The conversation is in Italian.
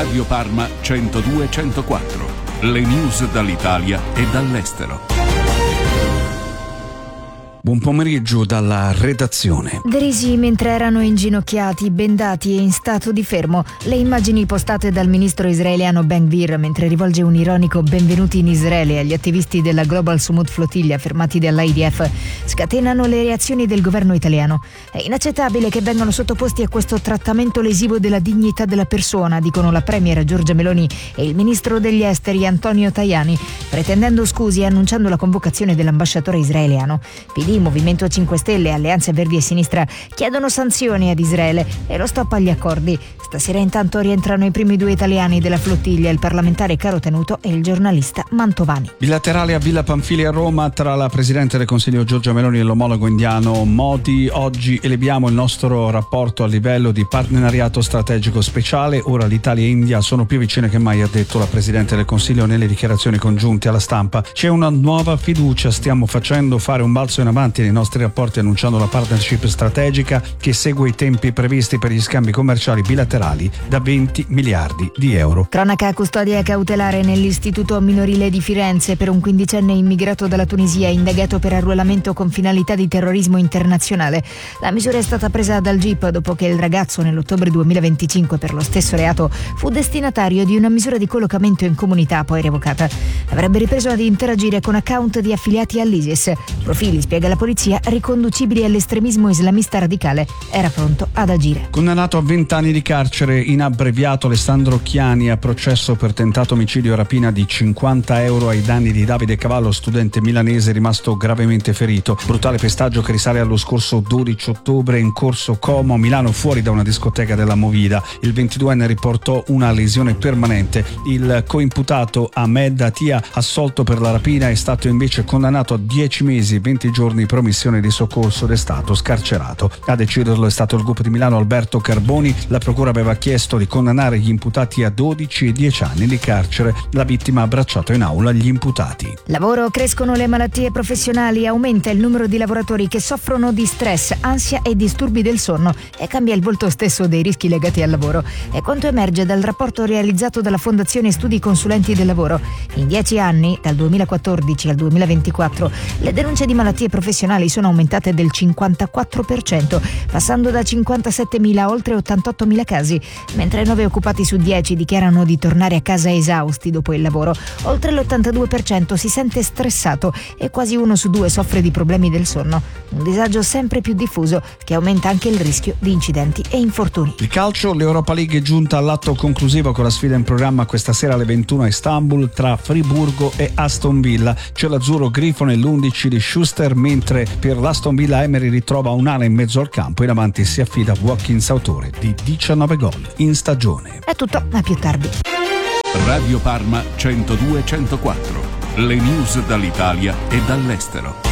Radio Parma 102-104. Le news dall'Italia e dall'estero. Buon pomeriggio dalla redazione. Derisi mentre erano inginocchiati, bendati e in stato di fermo, le immagini postate dal ministro israeliano Ben Gvir mentre rivolge un ironico benvenuti in Israele agli attivisti della Global Sumut Flotilla fermati dall'IDF scatenano le reazioni del governo italiano. È inaccettabile che vengano sottoposti a questo trattamento lesivo della dignità della persona, dicono la premier Giorgia Meloni e il ministro degli esteri Antonio Tajani, pretendendo scusi e annunciando la convocazione dell'ambasciatore israeliano. PD, Movimento 5 Stelle, Alleanze Verdi e Sinistra chiedono sanzioni ad Israele e lo stop agli accordi. Stasera intanto rientrano i primi due italiani della flottiglia, il parlamentare Caro Tenuto e il giornalista Mantovani. Bilaterale a Villa Pamphili a Roma tra la Presidente del Consiglio Giorgia Meloni e l'omologo indiano Modi. Oggi eleviamo il nostro rapporto a livello di partenariato strategico speciale. Ora l'Italia e India sono più vicine che mai, ha detto la Presidente del Consiglio nelle dichiarazioni congiunte alla stampa. C'è una nuova fiducia, stiamo facendo fare un balzo in avanti nei nostri rapporti annunciando la partnership strategica che segue i tempi previsti per gli scambi commerciali bilaterali da 20 miliardi di euro. Cronaca a custodia cautelare nell'istituto minorile di Firenze per un quindicenne immigrato dalla Tunisia indagato per arruolamento con finalità di terrorismo internazionale. La misura è stata presa dal GIP dopo che il ragazzo nell'ottobre 2025 per lo stesso reato fu destinatario di una misura di collocamento in comunità poi revocata. Avrebbe ripreso ad interagire con account di affiliati all'ISIS. Profili, spiega la polizia, riconducibili all'estremismo islamista radicale. Era pronto ad agire. Condannato a 20 anni di carcere in abbreviato Alessandro Chiani a processo per tentato omicidio e rapina di 50 euro ai danni di Davide Cavallo, studente milanese rimasto gravemente ferito. Brutale pestaggio che risale allo scorso 12 ottobre in corso Como a Milano, fuori da una discoteca della Movida. Il 22enne riportò una lesione permanente. Il coimputato Ahmed Atia, assolto per la rapina, è stato invece condannato a 10 mesi e 20 giorni di promissione di soccorso ed è stato scarcerato. A deciderlo è stato il GUP di Milano Alberto Carboni. La procura aveva chiesto di condannare gli imputati a 12 e 10 anni di carcere. La vittima ha abbracciato in aula gli imputati. Lavoro, crescono le malattie professionali, aumenta il numero di lavoratori che soffrono di stress, ansia e disturbi del sonno e cambia il volto stesso dei rischi legati al lavoro. È quanto emerge dal rapporto realizzato dalla Fondazione Studi Consulenti del Lavoro. In 10 anni, dal 2014 al 2024, le denunce di malattie professionali sono aumentate del 54%, passando da 57.000 a oltre 88.000 casi, mentre 9 occupati su 10 dichiarano di tornare a casa esausti dopo il lavoro. Oltre l'82% si sente stressato e quasi 1 su 2 soffre di problemi del sonno. Un disagio sempre più diffuso che aumenta anche il rischio di incidenti e infortuni. Il calcio, l'Europa League è giunta all'atto conclusivo con la sfida in programma questa sera alle 21 a Istanbul tra Friburgo e Aston Villa. C'è l'azzurro grifo nell'11 di Schuster, mentre per l'Aston Villa Emery ritrova un'ala in mezzo al campo e in avanti si affida a Watkins, autore di 19 gol in stagione. È tutto, a più tardi. Radio Parma 102-104. Le news dall'Italia e dall'estero.